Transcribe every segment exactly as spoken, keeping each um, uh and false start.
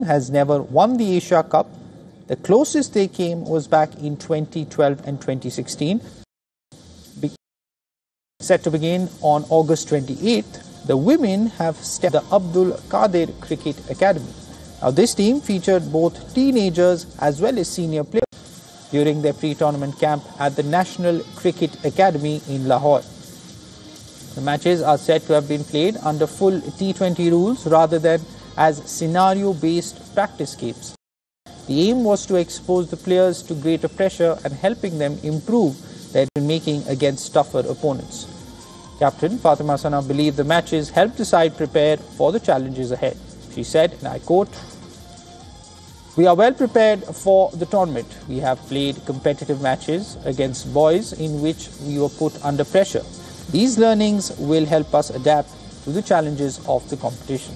has never won the Asia Cup. The closest they came was back in twenty twelve and twenty sixteen. Be- set to begin on August twenty-eighth, the women have stepped the Abdul Qadir Cricket Academy. Now, this team featured both teenagers as well as senior players during their pre-tournament camp at the National Cricket Academy in Lahore. The matches are said to have been played under full T twenty rules rather than as scenario-based practice games. The aim was to expose the players to greater pressure and helping them improve their making against tougher opponents. Captain Fatima Sana believed the matches helped the side prepare for the challenges ahead. She said, and I quote, "We are well prepared for the tournament. We have played competitive matches against boys in which we were put under pressure. These learnings will help us adapt to the challenges of the competition."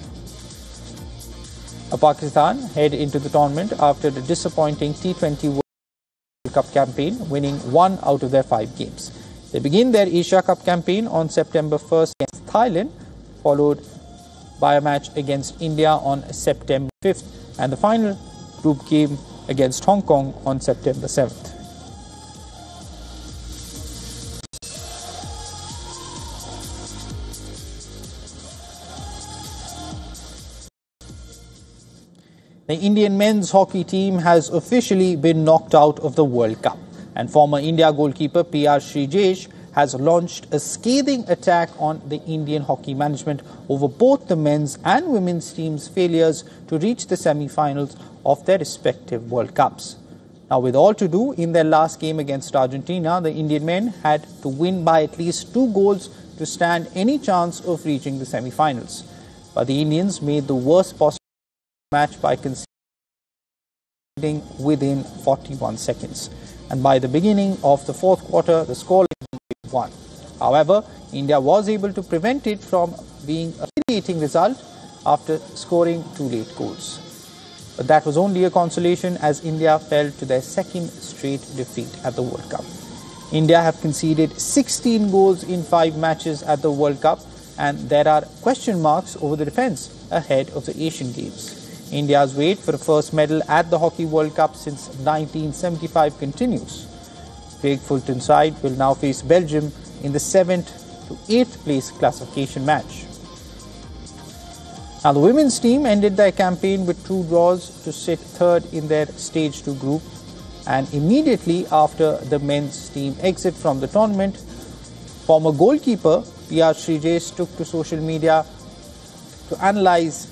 Pakistan head into the tournament after the disappointing T twenty World Cup campaign, winning one out of their five games. They begin their Asia Cup campaign on September first against Thailand, followed by a match against India on September fifth, and the final group game against Hong Kong on September seventh. The Indian men's hockey team has officially been knocked out of the World Cup, and former India goalkeeper P R Srijesh has launched a scathing attack on the Indian hockey management over both the men's and women's teams' failures to reach the semi-finals of their respective World Cups. Now, with all to do in their last game against Argentina, the Indian men had to win by at least two goals to stand any chance of reaching the semi-finals. But the Indians made the worst possible match by conceding within forty-one seconds. And by the beginning of the fourth quarter, the score was one. However, India was able to prevent it from being a humiliating result after scoring two late goals. But that was only a consolation as India fell to their second straight defeat at the World Cup. India have conceded sixteen goals in five matches at the World Cup, and there are question marks over the defence ahead of the Asian Games. India's wait for the first medal at the Hockey World Cup since nineteen seventy-five continues. Craig Fulton's side will now face Belgium in the seventh to eighth place classification match. Now, the women's team ended their campaign with two draws to sit third in their stage two group, and immediately after the men's team exit from the tournament, former goalkeeper P R Srijesh took to social media to analyse